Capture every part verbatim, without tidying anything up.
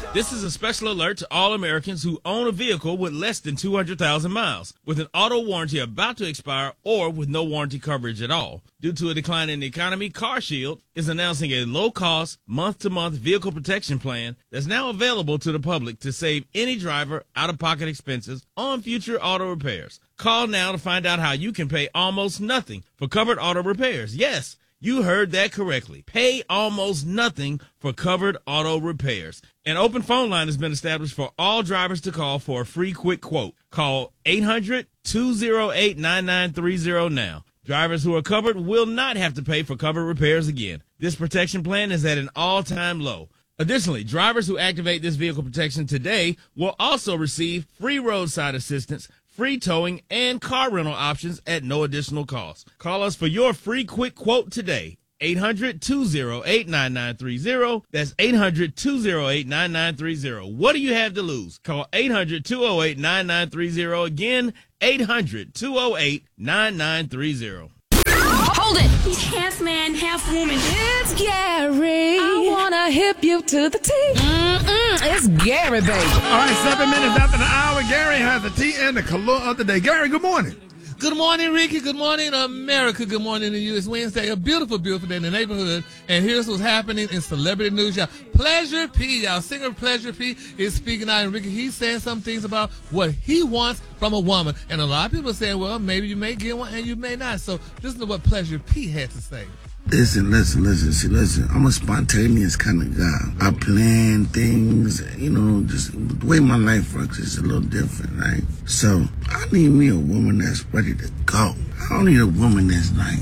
This is a special alert to all Americans who own a vehicle with less than two hundred thousand miles, with an auto warranty about to expire or with no warranty coverage at all. Due to a decline in the economy, CarShield is announcing a low-cost, month-to-month vehicle protection plan that's now available to the public to save any driver out-of-pocket expenses on future auto repairs. Call now to find out how you can pay almost nothing for covered auto repairs. Yes, you heard that correctly. Pay almost nothing for covered auto repairs. An open phone line has been established for all drivers to call for a free quick quote. Call eight hundred, two oh eight, nine nine three oh now. Drivers who are covered will not have to pay for covered repairs again. This protection plan is at an all-time low. Additionally, drivers who activate this vehicle protection today will also receive free roadside assistance, free towing, and car rental options at no additional cost. Call us for your free quick quote today. eight hundred, two oh eight, nine nine three oh. That's eight hundred, two oh eight, nine nine three oh. What do you have to lose? Call eight hundred, two oh eight, nine nine three oh. Again, eight hundred, two oh eight, nine nine three oh. Hold it! He's half man, half woman. It's Gary. I wanna hip you to the T. Mm-mm, it's Gary, baby. All right, seven minutes after the hour, Gary has the tea and the color of the day. Gary, good morning. Good morning, Ricky. Good morning, America. Good morning to you. It's Wednesday, a beautiful, beautiful day in the neighborhood. And here's what's happening in celebrity news, y'all. Pleasure P, y'all. Singer Pleasure P is speaking out. And Ricky, he's saying some things about what he wants from a woman. And a lot of people are saying, well, maybe you may get one and you may not. So listen to what Pleasure P had to say. Listen, listen, listen, see, listen, I'm a spontaneous kind of guy. I plan things, you know, just the way my life works is a little different, right? So, I need me a woman that's ready to go. I don't need a woman that's like,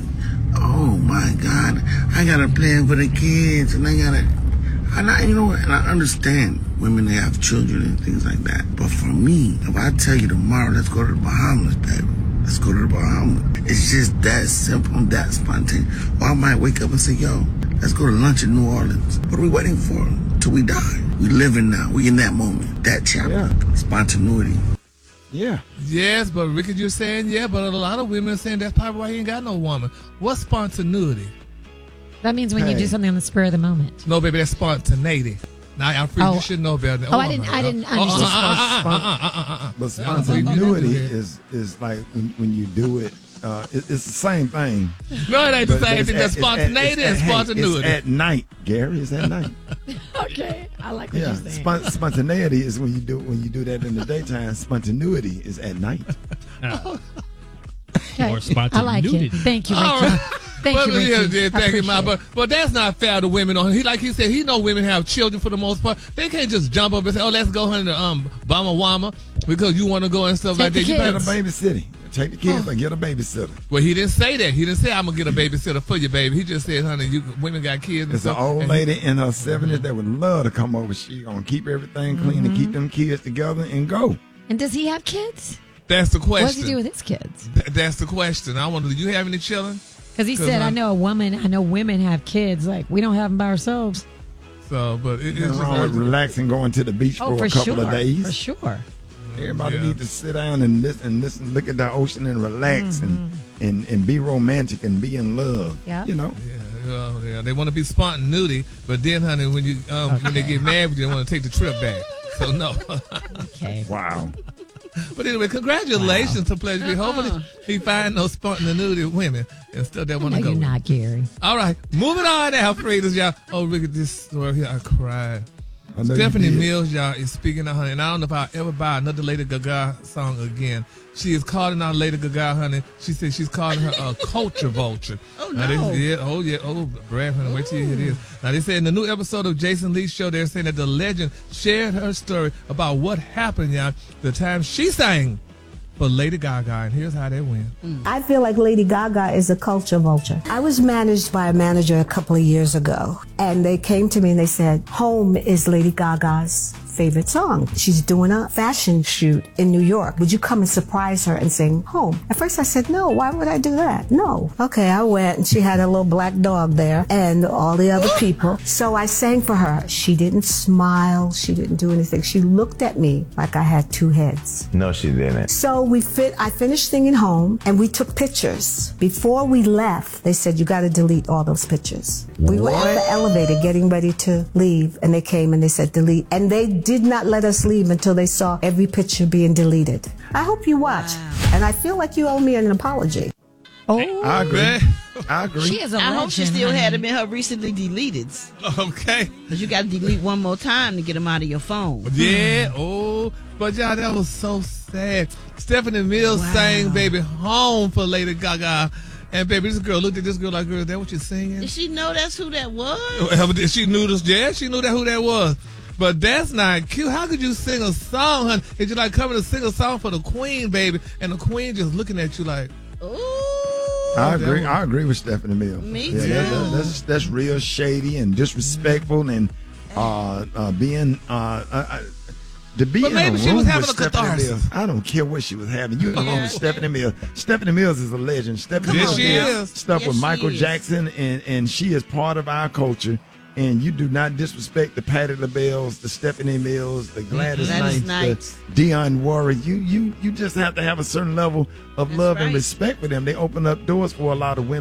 oh my God, I got a plan for the kids, and I got to, and I, you know, and I understand women that have children and things like that. But for me, if I tell you tomorrow, let's go to the Bahamas, baby. Let's go to the Bahamas. It's just that simple, that spontaneous. Or I might wake up and say, yo, let's go to lunch in New Orleans. What are we waiting for? Till we die. We living now. We in that moment. That chapter. Yeah. Spontaneity. Yeah. Yes, but Ricky, you're saying, yeah, but a lot of women are saying that's probably why he ain't got no woman. What's spontaneity? That means when hey. you do something on the spur of the moment. No, baby, that's spontaneity. Now, I'm free. Oh. You should know better. Oh, oh I didn't. I didn't understand. But spontaneity is is like when, when you do it. Uh, it it's the same thing. No, it ain't the same thing. The spontaneity and spontaneity. It's at night, Gary. It's at night. Okay, I like what yeah. you're saying. Spon- spontaneity is when you do when you do that in the daytime. Spontaneity is at night. Oh. Okay. Or spontaneity. I like it. Thank you, Rachel. Right. Thank but, you, Ricky. Yeah, yeah, thank you, Ma. It. But, but that's not fair to women. On he like he said, he know women have children for the most part. They can't just jump up and say, "Oh, let's go honey to um Bama Wama," because you want to go and stuff Take like that. You better babysit. Take the kids oh. and get a babysitter. Well, he didn't say that. He didn't say, "I'm gonna get a babysitter for you, baby." He just said, "Honey, you women got kids." It's and an old lady he, in her seventies that would love to come over. She gonna keep everything clean mm-hmm. and keep them kids together and go. And does he have kids? That's the question. What does he do with his kids? Th- that's the question. I wonder, do you have any children? Because he said, I know a woman, I know women have kids. Like, we don't have them by ourselves. So, but it, it's wrong with relaxing, going to the beach oh, for, for a couple sure. of days. For sure. Everybody yeah. needs to sit down and listen, and listen, look at the ocean and relax mm-hmm. and, and, and be romantic and be in love. Yeah. You know? Yeah, well, yeah. They want to be spontaneity, but then, honey, when you um, okay. when they get mad with you, they want to take the trip back. So, no. Okay. Wow. But anyway, congratulations wow. to Pleasure. Uh-uh. Hopefully he find those spontaneity women and stuff that want to no, go. You're not, Gary. All right, moving on now, Freeders, y'all. Oh, look at this story here. I cried. Stephanie Mills, y'all, is speaking of honey, and I don't know if I'll ever buy another Lady Gaga song again. She is calling out Lady Gaga, honey. She said she's calling her a culture vulture. Oh, no. no. This, yeah, oh, yeah. Oh, Brad, honey, wait till you hear this. Now, they said in the new episode of Jason Lee's show, they're saying that the legend shared her story about what happened, y'all, the time she sang for Lady Gaga, and here's how that went. I feel like Lady Gaga is a culture vulture. I was managed by a manager a couple of years ago, and they came to me and they said, home is Lady Gaga's favorite song. She's doing a fashion shoot in New York. Would you come and surprise her and sing Home? At first I said, no, why would I do that? No. Okay, I went and she had a little black dog there and all the other people. So I sang for her. She didn't smile. She didn't do anything. She looked at me like I had two heads. No, she didn't. So we fit. I finished singing Home and we took pictures. Before we left, they said, you got to delete all those pictures. We were at the elevator getting ready to leave and they came and they said delete. And they did not let us leave until they saw every picture being deleted. I hope you watch. Wow. And I feel like you owe me an apology. Oh, I agree. I agree. She is a I legend, hope she still honey. had them in her recently deleted. Okay. Because you got to delete one more time to get them out of your phone. Yeah. Oh, but y'all, that was so sad. Stephanie Mills Wow. sang "Baby Home" for Lady Gaga. And baby, this girl looked at this girl like, girl, is that what you're singing? Did she know that's who that was? She knew this, yeah, she knew that who that was. But that's not cute. How could you sing a song, honey? It's just like coming to sing a song for the Queen, baby, and the Queen just looking at you like, Ooh. I agree. I agree with Stephanie Mills. Me yeah, too. That, that, that's that's real shady and disrespectful and uh, uh, being uh, uh, to be But in maybe a she room was with having a Stephanie catharsis. Mills. I don't care what she was having. You in a room with Stephanie Mills. Stephanie Mills is a legend. Stephanie Yes, Mills she did is. stuff Yes, with she Michael is. Jackson, and and she is part of our culture. And you do not disrespect the Patti LaBelle's, the Stephanie Mills, the Gladys, Gladys Knights, Knights. the Dionne Warwick. You you you just have to have a certain level of That's love and right. respect for them. They open up doors for a lot of women.